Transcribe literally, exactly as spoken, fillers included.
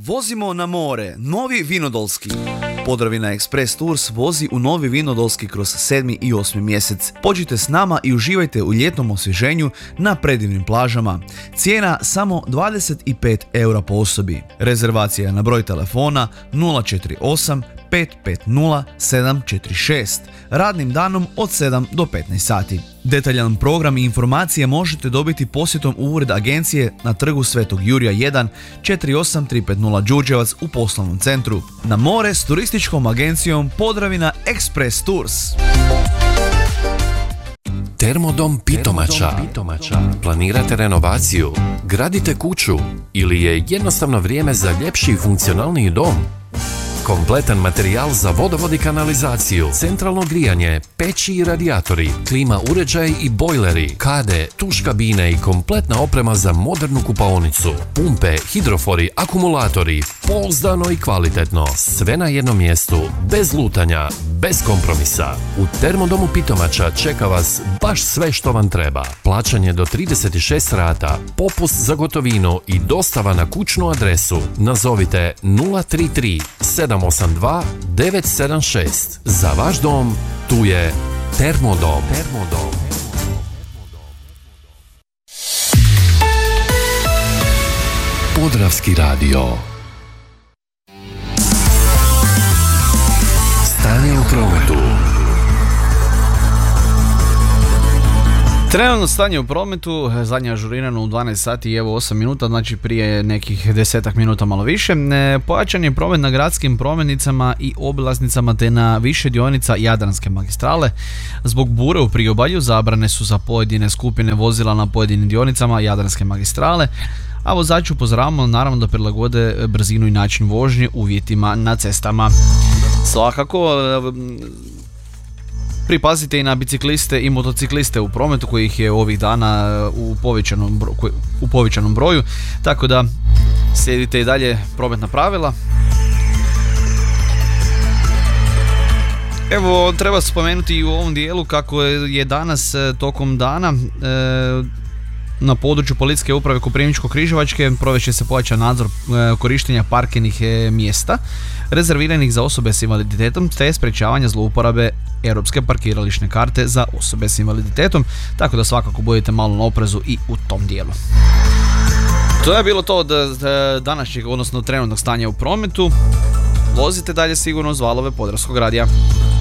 Vozimo na more, Novi Vinodolski. Podravina Express Tours vozi u Novi Vinodolski kroz sedmi i osmi mjesec. Pođite s nama i uživajte u ljetnom osvježenju na predivnim plažama. Cijena samo dvadeset pet eura po osobi. Rezervacija na broj telefona nula četiri osam pet pet nula sedam četiri šest. Radnim danom od sedam do petnaest sati. Detaljan program i informacije možete dobiti posjetom u ured agencije na trgu Svetog Jurija jedan četiri osam tri pet nula Đurđevac u poslovnom centru. Na more s turističkom agencijom Podravina Express Tours. Termodom Pitomača. Pitomača. Planirate renovaciju, gradite kuću ili je jednostavno vrijeme za ljepši i funkcionalniji dom? Kompletan materijal za vodovod i kanalizaciju, centralno grijanje, peći i radijatori, klima uređaj i bojleri, kade, tuš kabine i kompletna oprema za modernu kupaonicu, pumpe, hidrofori, akumulatori, pouzdano i kvalitetno, sve na jednom mjestu, bez lutanja, bez kompromisa. U Termodomu Pitomača čeka vas baš sve što vam treba. Plaćanje do trideset šest rata, popust za gotovinu i dostava na kućnu adresu. Nazovite nula tri tri sedam osam dva devet sedam šest. Za vaš dom tu je Termodom. Termodom. Podravski radio. Stanje u prometu. Trenutno stanje u prometu, zadnje ažurirano u dvanaest sati i evo osam minuta, znači prije nekih desetak minuta malo više. Pojačan je promet na gradskim prometnicama i obilaznicama te na više dionica Jadranske magistrale. Zbog bure u priobalju zabrane su za pojedine skupine vozila na pojedinim dionicama Jadranske magistrale, a vozači upozoravamo naravno da prilagode brzinu i način vožnje uvjetima na cestama. Svakako pripazite i na bicikliste i motocikliste u prometu kojih je ovih dana u povećanom, bro, u povećanom broju, tako da slijedite i dalje prometna pravila. Evo, treba spomenuti i u ovom dijelu kako je danas tokom dana e, na području Policijske uprave Koprivničko-križevačke provest će se pojačan nadzor korištenja parkirnih mjesta rezerviranih za osobe s invaliditetom te sprečavanja zlouporabe europske parkirališne karte za osobe s invaliditetom, tako da svakako budete malo na oprezu i u tom dijelu. To je bilo to od današnjeg, odnosno trenutnog stanja u prometu. Vozite dalje sigurno uz valove Podravskog radija.